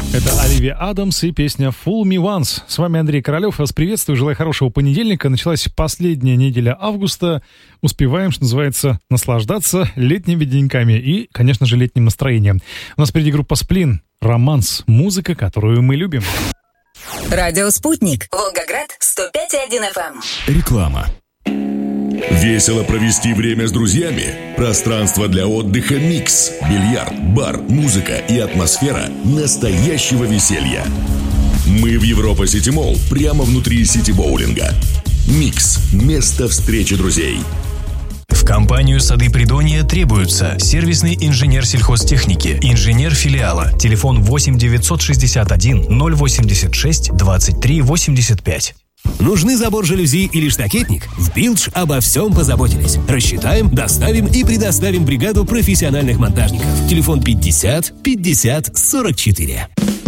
Это Оливия Адамс и песня «Fool Me Once». С вами Андрей Королев. Вас приветствую. Желаю хорошего понедельника. Началась последняя неделя августа. Успеваем, что называется, наслаждаться летними деньками и, конечно же, летним настроением. У нас впереди группа «Сплин». Романс. Музыка, которую мы любим. Радио «Спутник». Волгоград. 105,1 FM. Реклама. Весело провести время с друзьями? Пространство для отдыха «Микс». Бильярд, бар, музыка и атмосфера настоящего веселья. Мы в Европа Сити Молл, прямо внутри сити-боулинга. «Микс» – место встречи друзей. В компанию «Сады Придонья» требуются сервисный инженер сельхозтехники, инженер филиала, телефон 8 961 086 23 85. Нужны забор жалюзи или штакетник? В Билдж обо всем позаботились. Рассчитаем, доставим и предоставим бригаду профессиональных монтажников. Телефон 50 50 44.